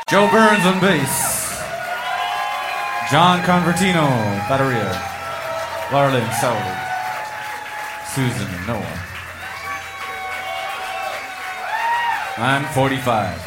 Joe Burns on bass. John Convertino, batteria. Larlin, Sowley. Susan, and Noah. I'm 45.